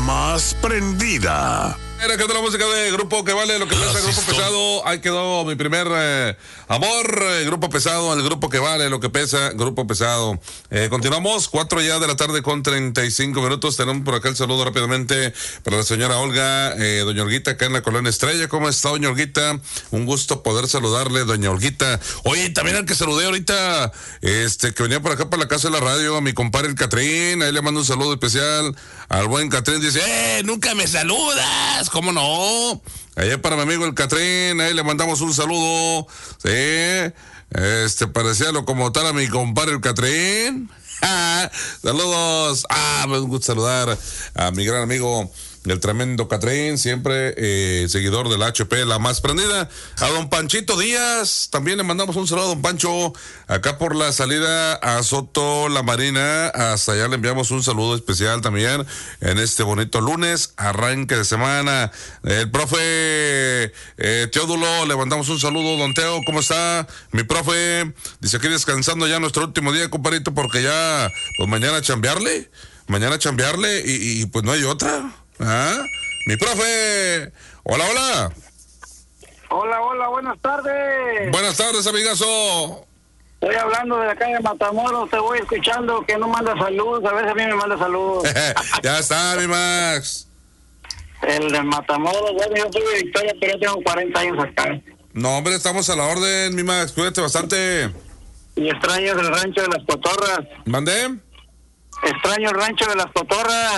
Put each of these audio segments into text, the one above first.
más prendida. Era que la música de Grupo que Vale, lo que pesa, Grupo Pesado. Ahí quedó mi primer amor, Grupo Pesado, el Grupo que Vale, lo que pesa, Grupo Pesado. Continuamos, 4 ya de la tarde con 35 minutos. Tenemos por acá el saludo rápidamente para la señora Olga, doña Olguita, acá en la Colonia Estrella. ¿Cómo está, doña Olguita? Un gusto poder saludarle, doña Olguita. Oye, también al que saludé ahorita, que venía por acá para la casa de la radio, a mi compadre el Catrín. Ahí le mando un saludo especial al buen Catrín. Dice, nunca me saludas. ¿Cómo no? Allá para mi amigo el Catrín, ahí le mandamos un saludo. Sí, parecía como tal a mi compadre el Catrín. Saludos. Me gusta saludar a mi gran amigo el tremendo Catrín, siempre seguidor del HP, la más prendida. A don Panchito Díaz, también le mandamos un saludo a don Pancho, acá por la salida a Soto La Marina, hasta allá le enviamos un saludo especial también en este bonito lunes, arranque de semana. El profe Teodulo, le mandamos un saludo, don Teo, ¿cómo está? Mi profe, dice aquí descansando ya nuestro último día, compadrito, porque ya, pues mañana chambearle y pues no hay otra. Mi profe. Hola. Hola, buenas tardes. Buenas tardes, amigazo. Estoy hablando de acá de Matamoros, te voy escuchando que no manda saludos, a veces a mí me manda saludos. Ya está, mi Max. El de Matamoros, bueno, yo soy de Victoria, pero yo tengo 40 años acá. No, hombre, estamos a la orden, mi Max, cuídate bastante. Y extraño el rancho de las cotorras. ¿Mandé? Extraño el rancho de las cotorras.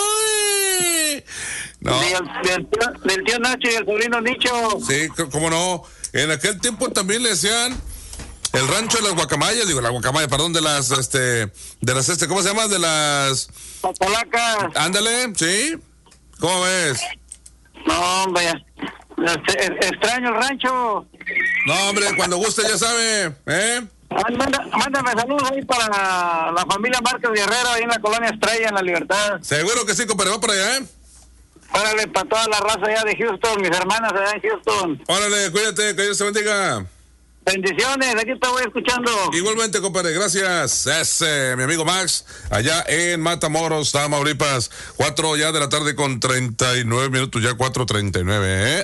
No. Del tío Nacho y el sobrino Nicho. Sí, cómo no. En aquel tiempo también le decían el rancho de las guacamayas, perdón, de las, ¿cómo se llama? De las... Papalacas. Ándale, ¿sí? ¿Cómo ves? No, hombre, extraño el rancho. No, hombre, cuando guste ya sabe, Mándame saludos ahí para la familia Márquez Guerrero, ahí en la Colonia Estrella, en La Libertad. Seguro que sí, compadre, va para allá, Órale, para toda la raza allá de Houston, mis hermanas allá en Houston. Órale, cuídate, que Dios te bendiga. Bendiciones, aquí te voy escuchando. Igualmente, compadre, gracias. Mi amigo Max, allá en Matamoros, Tamaulipas. 4 ya de la tarde con 39 minutos, ya 4:39,